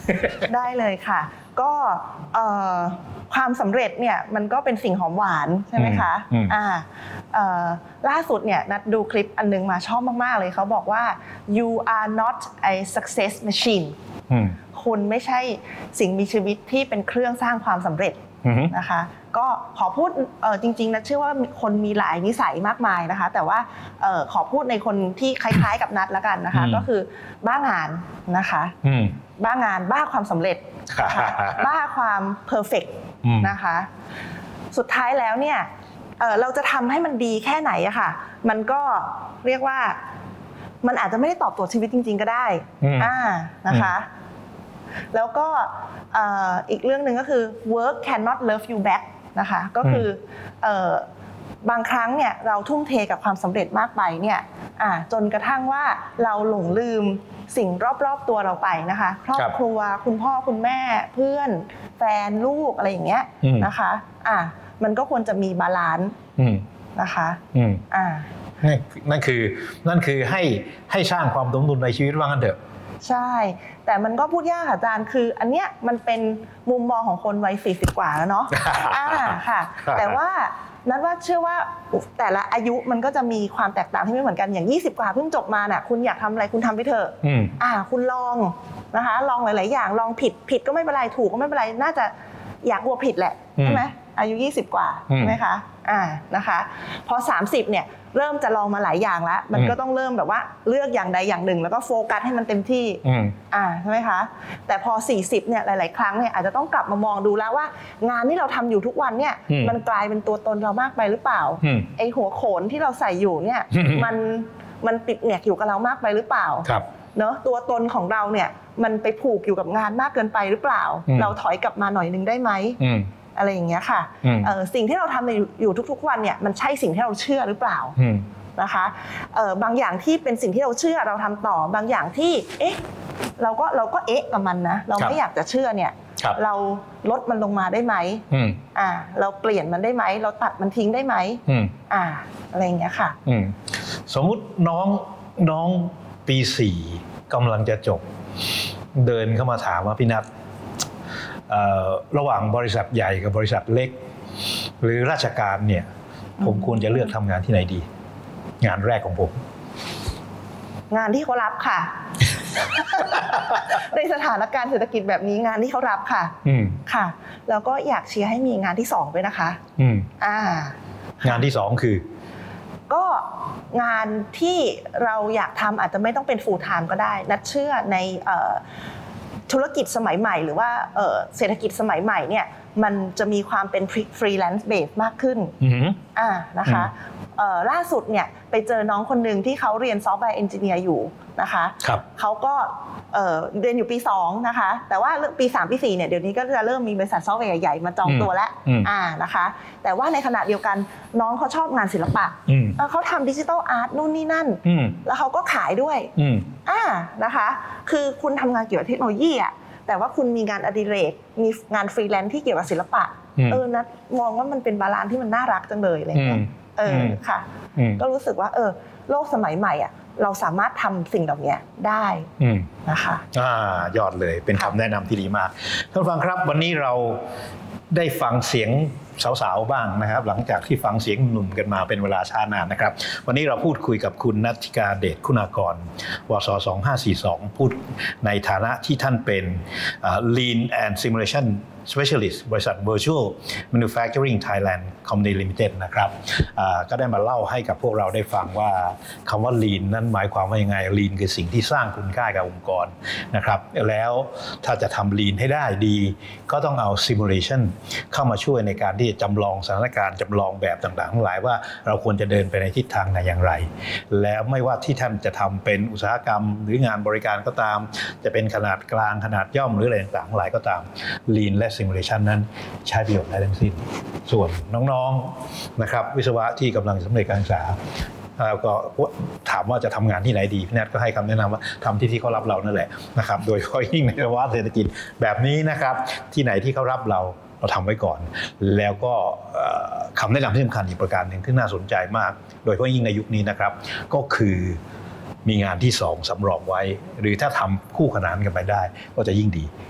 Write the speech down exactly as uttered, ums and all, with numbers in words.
ได้เลยค่ะก็ความสำเร็จเนี่ยมันก็เป็นสิ่งหอมหวานใช่ไหมคะอ่าล่าสุดเนี่ยนัดดูคลิปอันนึงมาชอบมากๆเลยเขาบอกว่า you are not a success machine คุณไม่ใช่สิ่งมีชีวิตที่เป็นเครื่องสร้างความสำเร็จนะคะก็ขอพูดจริงๆนะเชื่อว่าคนมีหลายนิสัยมากมายนะคะแต่ว่าขอพูดในคนที่คล้ายๆกับนัดแล้วกันนะคะก็คือบ้างานนะคะบ้างานบ้าความสำเร็จบ้าความเพอร์เฟกต์นะคะสุดท้ายแล้วเนี่ยเราจะทำให้มันดีแค่ไหนอะค่ะมันก็เรียกว่ามันอาจจะไม่ได้ตอบโจทย์ชีวิตจริงๆก็ได้อ่านะคะแล้วก็อีกเรื่องหนึ่งก็คือ work cannot love you back นะคะก็คือบางครั้งเนี่ยเราทุ่มเทกับความสำเร็จมากไปเนี่ยจนกระทั่งว่าเราหลงลืมสิ่งรอบๆตัวเราไปนะคะครอบครัวคุณพ่อคุณแม่เพื่อนแฟนลูกอะไรอย่างเงี้ยนะคะอ่ะมันก็ควรจะมีบาลานซ์นะคะอ่านั่นคือนั่นคือให้ให้สร้างความสมดุลในชีวิตว่างั้นเถอะใช่แต่มันก็พูดยากค่ะอาจารย์คืออันเนี้ยมันเป็นมุมมองของคนวัยสี่สิบกว่าแล้วเนาะอ่าค่ะแต่ว่านัดว่าเชื่อว่าแต่ละอายุมันก็จะมีความแตกต่างที่ไม่เหมือนกันอย่างยี่สิบกว่าเพิ่งจบมาน่ะคุณอยากทำอะไรคุณทำไปเถอะอ่าคุณลองนะคะลองหลายๆอย่างลองผิดผิดก็ไม่เป็นไรถูกก็ไม่เป็นไรน่าจะอยากกลัวผิดแหละใช่ไหมอายุยี่สิบกว่าใช่ไหมคะอ่านะคะพอสามสิบเนี่ยเริ่มจะลองมาหลายอย่างแล้วมันก็ต้องเริ่มแบบว่าเลือกอย่างใดอย่างหนึ่งแล้วก็โฟกัสให้มันเต็มที่อ่าใช่ไหมคะแต่พอสี่สิบเนี่ยหลายๆครั้งเนี่ยอาจจะต้องกลับมามองดูแล้วว่างานที่เราทำอยู่ทุกวันเนี่ยมันกลายเป็นตัวตนเรามากไปหรือเปล่าไอหัวโขนที่เราใส่อยู่เนี่ยมันมันติดแงกอยู่กับเรามากไปหรือเปล่าเนอะตัวตนของเราเนี่ยมันไปผูกอยู่กับงานมากเกินไปหรือเปล่าเราถอยกลับมาหน่อยนึงได้ไหมอะไรอย่างเงี้ยค่ะสิ่งที่เราทำอยู่ทุกๆวันเนี่ยมันใช่สิ่งที่เราเชื่อหรือเปล่านะคะบางอย่างที่เป็นสิ่งที่เราเชื่อเราทำต่อบางอย่างที่เอ๊ะเราก็เราก็เอ๊ะกับมันนะเราไม่อยากจะเชื่อเนี่ยเราลดมันลงมาได้ไหมอ่าเราเปลี่ยนมันได้ไหมเราตัดมันทิ้งได้ไหมอ่าอะไรอย่างเงี้ยค่ะสมมุติน้องน้องปีสี่กำลังจะจบเดินเข้ามาถามว่าพี่นัทระหว่างบริษัทใหญ่กับบริษัทเล็กหรือราชการเนี่ยผมควรจะเลือกทำงานที่ไหนดีงานแรกของผมงานที่เขารับค่ะ ในสถานการณ์เศรษฐกิจแบบนี้งานที่เขารับค่ะค่ะแล้วก็อยากเชียร์ให้มีงานที่สองด้วยนะคะอ่างานที่สองคือก็งานที่เราอยากทำอาจจะไม่ต้องเป็น full time ก็ได้นัดเชื่อในธุรกิจสมัยใหม่หรือว่าเศรษฐกิจสมัยใหม่เนี่ยมันจะมีความเป็นฟรีแลนซ์เบสมากขึ้นอ่านะคะล่าสุดเนี่ยไปเจอน้องคนหนึ่งที่เขาเรียนซอฟต์แวร์เอนจิเนียร์อยู่นะคะเขาก็เรียนอยู่ปีสองนะคะแต่ว่าปีสามปีสี่เนี่ยเดี๋ยวนี้ก็จะเริ่มมีบริษัทซอฟต์แวร์ใหญ่ๆมาจองตัวแล้วอ่านะคะแต่ว่าในขณะเดียวกันน้องเขาชอบงานศิลปะเขาทำดิจิทัลอาร์ตนู่นนี่นั่นแล้วเขาก็ขายด้วยอ่านะคะคือคุณทำงานเกี่ยวกับเทคโนโลยีอ่ะแต่ว่าคุณมีงานอดิเรกมีงานฟรีแลนซ์ที่เกี่ยวกับศิลปะเออนะมองว่ามันเป็นบาลานซ์ที่มันน่ารักจังเลยอะไรเงี้ยเออค่ะก็รู้สึกว่าเออโลกสมัยใหม่อ่ะเราสามารถทำสิ่งเหล่านี้ได้นะคะอ่ายอดเลยเป็นคำแนะนำที่ดีมากท่านผู้ฟังครับวันนี้เราได้ฟังเสียงสาวๆบ้างนะครับหลังจากที่ฟังเสียงหนุ่มกันมาเป็นเวลาช้านานนะครับวันนี้เราพูดคุยกับคุณณัฐิกาเดชคุณากรวสสองห้าสี่สองพูดในฐานะที่ท่านเป็น Lean and Simulation Specialist บริษัท Virtual Manufacturing Thailand Company Limited นะครับก็ได้มาเล่าให้กับพวกเราได้ฟังว่าคำว่า Lean นั้นหมายความว่ายังไง Lean คือสิ่งที่สร้างคุณค่ากับองค์กรนะครับแล้วถ้าจะทำ Lean ให้ได้ดีก็ต้องเอา Simulation เข้ามาช่วยในการที่จะจำลองสถานการณ์จำลองแบบต่างๆทั้งหลายว่าเราควรจะเดินไปในทิศทางไหนอย่างไรแล้วไม่ว่าที่ท่านจะทำเป็นอุตสาหกรรมหรืองานบริการก็ตามจะเป็นขนาดกลางขนาดย่อมหรืออะไรต่างๆทั้งหลายก็ตาม Lean และ Simulation นั้นใช้ประโยชน์ได้ทั้งสิ้นส่วนน้องๆนะครับวิศวะที่กำลังสำเร็จการศึกษาแล้วก็ถามว่าจะทำงานที่ไหนดีพี่นัทก็ให้คำแนะนำว่าทำที่ที่เขารับเรานั่นแหละนะครับโดยเฉพาะยิ่งในภาวะเศรษฐกิจแบบนี้นะครับที่ไหนที่เขารับเราเราทำไว้ก่อนแล้วก็คำแนะนำที่สำคัญอีกประการหนึ่งที่น่าสนใจมากโดยเฉพาะยิ่งในยุคนี้นะครับก็คือมีงานที่สองสำรองไว้หรือถ้าทำคู่ขนานกันไปได้ก็จะยิ่งดี